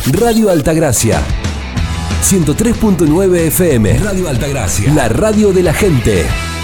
Radio Altagracia. 103.9 FM. Radio Altagracia. La radio de la gente.